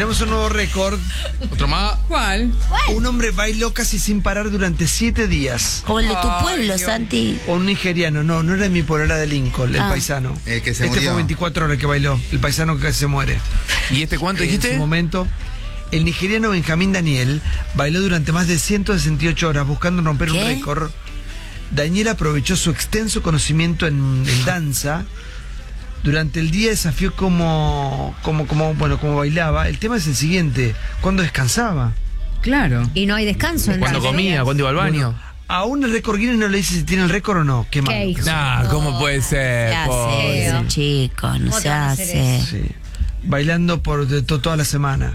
Tenemos un nuevo récord. Otro más. ¿Cuál? Un hombre bailó casi sin parar durante 7 días. Como el de tu pueblo, Dios. Santi. O un nigeriano, no era de mi pueblo, era de Lincoln, el Ah. paisano. El que se Este murió. fue 24 horas que bailó, el paisano que casi se muere. ¿Y este cuánto En dijiste? su momento, el nigeriano Benjamín Daniel bailó durante más de 168 horas buscando romper un ¿Qué? récord. Daniel aprovechó su extenso conocimiento en danza. Durante el día desafió cómo bailaba. El tema es el siguiente: ¿cuándo descansaba? Claro. Y no hay descanso. Cuando entonces. comía, cuando iba al baño. Aún el récord Guinness no le dice si tiene el récord o no. Qué malo. ¿Qué hijo? Nah, ¿cómo puede ser? Se hace pobre? eso, chicos, no ¿Cómo se te van a hacer hace. Sí. Bailando por toda la semana.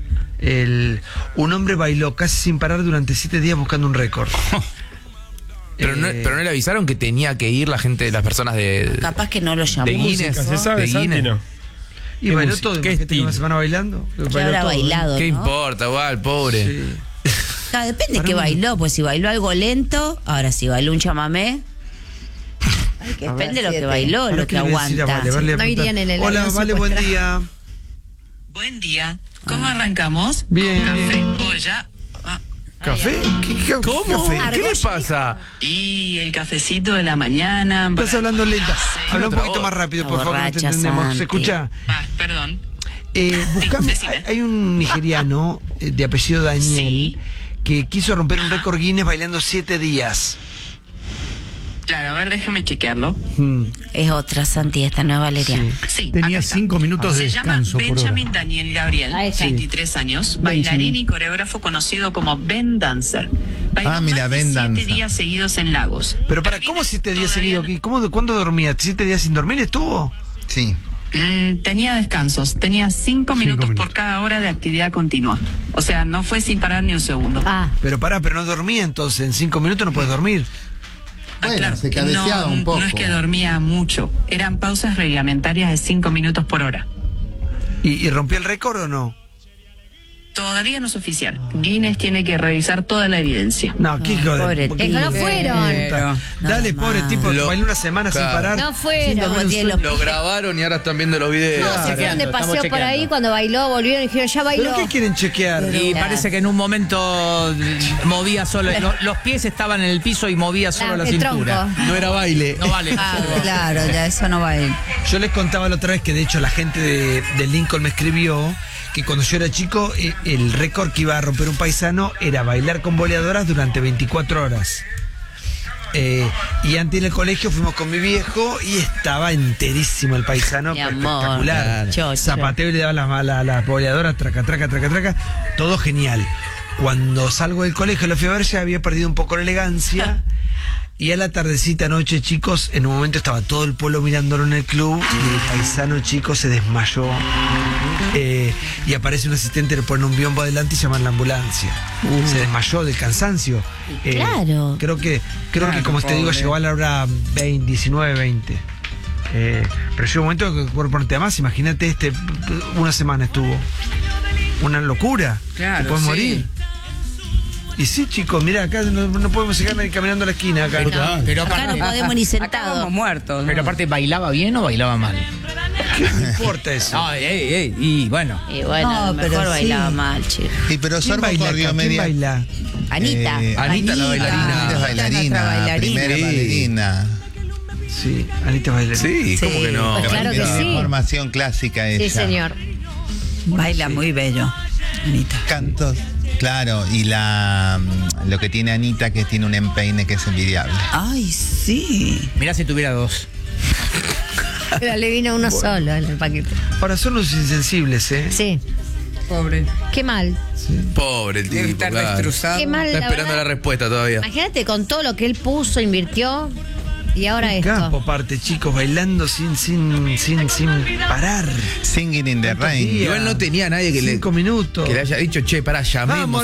Un hombre bailó casi sin parar durante 7 días buscando un récord. Pero no le avisaron que tenía que ir la gente, las personas de Capaz que no lo llamó. de Guinness. ¿Se sabe, de Santi, Guinness. no? Y bailó música? todo. ¿Qué Imagínate estilo? una semana bailando. Que Bailó habrá todo, ¿no? bailado, ¿Qué ¿no? importa, igual, pobre? Sí. Claro, depende de Para qué mí- bailó. Pues si bailó algo lento, ahora si bailó un chamamé. Ay, que depende de lo que bailó, Ahora, lo ¿qué que le voy a decir a aguanta. Vale? Vale, No irían en el Hola, avión Vale, buen secuestrado. día. Buen día. ¿Cómo arrancamos? Bien, Con café, bien. olla ¿Café? ¿Qué ¿Cómo? café? ¿Qué le pasa? y el cafecito de la mañana. Estás hablando lenta. Habla un otra poquito voz. más rápido, por favor, no te Borracha, entendemos. Santi. ¿Se escucha? Perdón. Buscame, decime. hay un nigeriano de apellido Daniel Sí. que quiso romper un récord Guinness bailando 7 días. Claro, a ver, déjame chequearlo. Es otra, Santi, esta no es Valeria. Sí. Sí, Tenía acá está. 5 minutos de Se llama descanso por hora. Benjamin Daniel Gabriel, Ahí está. 23 años, bailarín y coreógrafo conocido como Ben Dancer. Bailó Ah, mira, más de Ben 7 Dancer. días seguidos en Lagos. Pero ¿cómo 7 días Todavía seguidos? ¿Cuándo dormía? ¿7 días sin dormir estuvo? Sí. Tenía descansos, tenía 5 minutos por minutos. cada hora de actividad continua. O sea, no fue sin parar ni un segundo. Ah, Pero no dormía entonces. En 5 minutos no puedes dormir. Bueno, se cabeceaba un poco. No es que dormía mucho, eran pausas reglamentarias de 5 minutos por hora. ¿Y rompió el récord o no? Todavía no es oficial. Guinness tiene que revisar toda la evidencia. No, qué hijo de... pobre qué tipo. hijo no de fueron. puta. Dale, No, pobre no. tipo, Lo- bailó una semana sin Claro. parar. no fueron. Como tiene los- Lo grabaron y ahora están viendo los videos. No, se fueron de paseo por ahí cuando bailó, volvieron y dijeron, ya bailó. ¿Pero qué quieren chequear? Y parece que en un momento movía solo, los pies estaban en el piso y movía solo la el cintura. tronco. No era baile. No vale. Ah, claro, ya eso no va a ir. Yo les contaba la otra vez que de hecho la gente de Lincoln me escribió que cuando yo era chico el récord que iba a romper un paisano era bailar con boleadoras durante 24 horas. Y antes del colegio fuimos con mi viejo y estaba enterísimo el paisano, Mi amor, espectacular. chocho. Zapateo y le daba las boleadoras, traca, todo genial. Cuando salgo del colegio lo fui a ver, ya había perdido un poco la elegancia. Y a la tardecita noche, chicos, en un momento estaba todo el pueblo mirándolo en el club y el paisano, chico, se desmayó. Y aparece un asistente, le pone un biombo adelante y llaman la ambulancia. Se desmayó del cansancio. Claro. Creo que como te digo, pobre. llegó a la hora 19, 20. Pero llegó un momento que el cuerpo no te da más. Imagínate, una semana estuvo. Una locura. Claro, Te puedes sí. morir. Y sí, chicos, mira, acá no podemos llegar ni caminando a la esquina. Acá. Pero Acá no podemos ni Acá sentados. vamos muertos. Pero aparte, ¿bailaba bien o bailaba mal? No importa eso. No, y bueno. Y bueno, No, mejor pero bailaba sí. mal, chico. Y pero ¿Quién Sorbo baila corrió acá? ¿Quién media. baila? Anita. Anita, la bailarina. Anita es bailarina, nuestra bailarina. primera Sí. bailarina. Sí, Anita baila. Sí, ¿cómo Sí. que no? Pues claro que Tiene sí. formación clásica ella. Sí, señor. Baila muy bello, Anita. Cantos. Claro, y lo que tiene Anita, que tiene un empeine que es envidiable. Ay, sí. Mirá si tuviera dos. Pero le vino uno solo en el paquete. Ahora son los insensibles, ¿eh? Sí. Pobre. Qué mal. Pobre el Debe tipo, estar claro. destrozado. Qué mal. Está la esperando verdad. la respuesta todavía. Imagínate con todo lo que él puso, invirtió y ahora esto. Campo parte, chicos, bailando sin parar. Singing in the ¿Cuántos Rain. días? Igual no tenía nadie que 5 minutos. le haya dicho, che, pará, llamemos. Vamos,